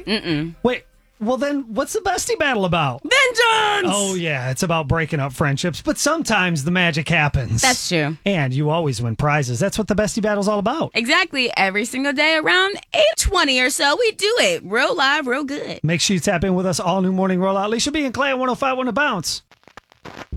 Wait, well then, what's the bestie battle about? Vengeance! Oh, yeah, it's about breaking up friendships, but sometimes the magic happens. That's true. And you always win prizes. That's what the bestie battle's all about. Exactly. Every single day around 8:20 or so, we do it. Real live, real good. Make sure you tap in with us all new morning rollout. Alicia B and Clay at 105 on the bounce.